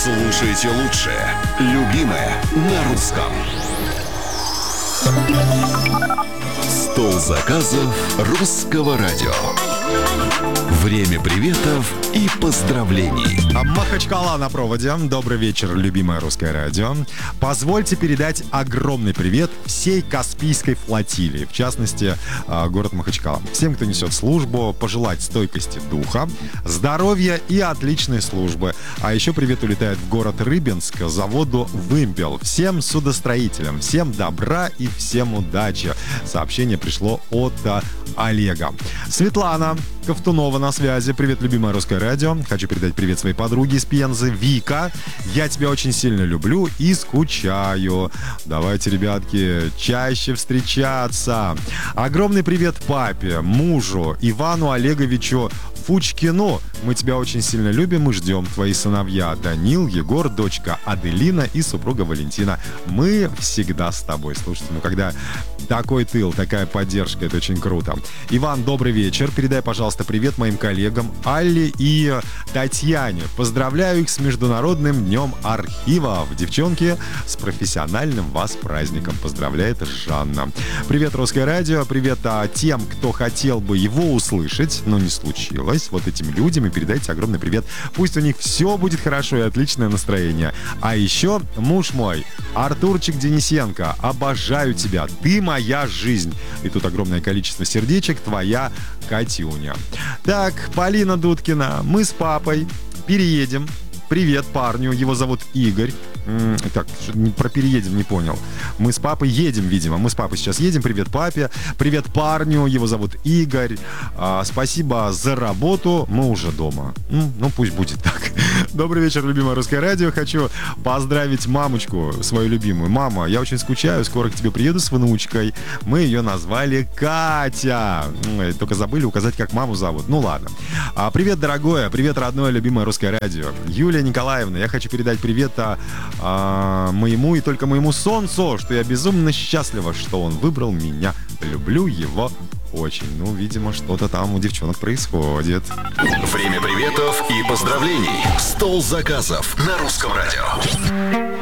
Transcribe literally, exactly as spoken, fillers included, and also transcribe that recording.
Слушайте лучшее. Любимое на русском. Стол заказов русского радио. Время приветов и поздравлений. Махачкала на проводе. Добрый вечер, любимое русское радио. Позвольте передать огромный привет всей Каспийской флотилии, в частности, город Махачкала. Всем, кто несет службу, пожелать стойкости духа, здоровья и отличной службы. А еще привет улетает в город Рыбинск, заводу «Вымпел». Всем судостроителям, всем добра и всем удачи. Сообщение пришло от Олега. Светлана Ковтунова на связи. Привет, любимое русское радио. Хочу передать привет своей подруге из Пензы. Вика, я тебя очень сильно люблю и скучаю. Давайте, ребятки, чаще встречаться. Огромный привет папе, мужу, Ивану Олеговичу Фучкину. Мы тебя очень сильно любим и ждем. Твои сыновья Данил, Егор, дочка Аделина и супруга Валентина. Мы всегда с тобой. Слушайте, ну когда такой тыл, такая поддержка, это очень круто. Иван, добрый вечер. Передай, пожалуйста, привет моим коллегам Алле и Татьяне. Поздравляю их с Международным днем архивов. Девчонки, с профессиональным вас праздником. Поздравляет Жанна. Привет, русское радио. Привет а, тем, кто хотел бы его услышать, но не случилось. Вот этим людям и передайте огромный привет. Пусть у них все будет хорошо и отличное настроение. А еще, муж мой, Артурчик Денисенко, обожаю тебя. Ты моя жизнь. И тут огромное количество сердечек. Твоя Катюня. Так, Полина Дудкина. Мы с папой переедем. Привет парню. Его зовут Игорь. Так, про переедем не понял. Мы с папой едем, видимо. Мы с папой сейчас едем. Привет папе. Привет парню. Его зовут Игорь. А, спасибо за работу. Мы уже дома. Ну, ну, пусть будет так. Добрый вечер, любимое русское радио. Хочу поздравить мамочку, свою любимую. Мама, я очень скучаю. Скоро к тебе приеду с внучкой. Мы ее назвали Катя. Только забыли указать, как маму зовут. Ну ладно. А, привет, дорогое. Привет, родное, любимое русское радио. Юлия Николаевна, я хочу передать привет а, а, моему и только моему солнцу, что я безумно счастлива, что он выбрал меня. Люблю его очень. Ну, видимо, что-то там у девчонок происходит. Время приветов и поздравлений. Стол заказов на русском радио.